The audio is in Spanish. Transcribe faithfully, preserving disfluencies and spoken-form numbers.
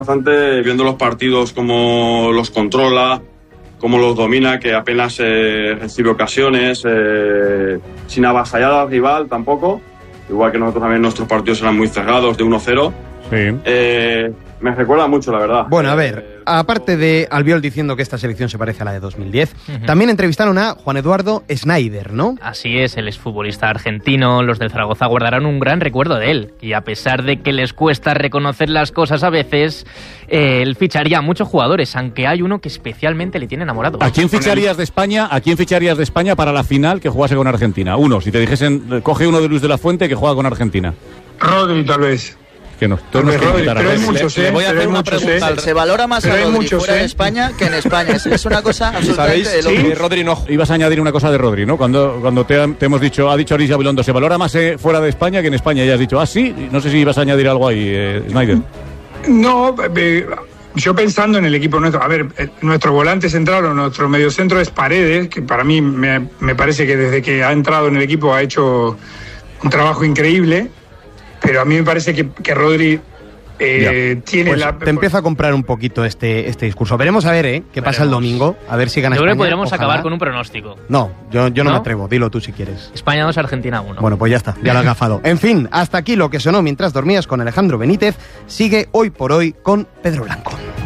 bastante viendo los partidos, cómo los controla, cómo los domina, que apenas eh, recibe ocasiones, eh, sin avasallar al rival tampoco, igual que nosotros también nuestros partidos eran muy cerrados, de uno cero. Sí. Eh, me recuerda mucho, la verdad. Bueno, a ver, aparte de Albiol diciendo que esta selección se parece a la de dos mil diez, uh-huh. también entrevistaron a Juan Eduardo Schneider, ¿no? Así es, el exfutbolista argentino. Los del Zaragoza guardarán un gran recuerdo de él. Y a pesar de que les cuesta reconocer las cosas a veces, eh, él ficharía a muchos jugadores, aunque hay uno que especialmente le tiene enamorado. ¿A quién ficharías de España? ¿A quién ficharías de España para la final que jugase con Argentina? Uno, si te dijesen, coge uno de Luis de la Fuente que juega con Argentina. Rodri, tal vez. Que no, tú nos Rodri, pero hay muchos, le, eh, le voy a hacer una pregunta. Se, se valora más pero a Rodri muchos, fuera eh. de España que en España. Es, es una cosa absolutamente... ¿Sabéis? Sí, que Rodri no... Ibas a añadir una cosa de Rodri, ¿no? Cuando, cuando te, te hemos dicho, ha dicho Aris Gabilondo, se valora más eh, fuera de España que en España. Y has dicho, ah, sí, no sé si ibas a añadir algo ahí, eh, Schneider. No, eh, yo pensando en el equipo nuestro, a ver, eh, nuestro volante central o nuestro mediocentro es Paredes, que para mí me, me parece que desde que ha entrado en el equipo ha hecho un trabajo increíble, pero a mí me parece que, que Rodri... Eh, tiene pues la... Te empieza a comprar un poquito este, este discurso. Veremos a ver, ¿eh? ¿Qué pasa el domingo? A ver si gana Yo España. creo que podríamos Ojalá. acabar con un pronóstico. No, yo, yo no, ¿No? me atrevo. Dilo tú si quieres. España dos, Argentina uno. Bueno, pues ya está. Ya lo has gafado. En fin, hasta aquí lo que sonó mientras dormías con Alejandro Benítez. Sigue Hoy por Hoy con Pedro Blanco.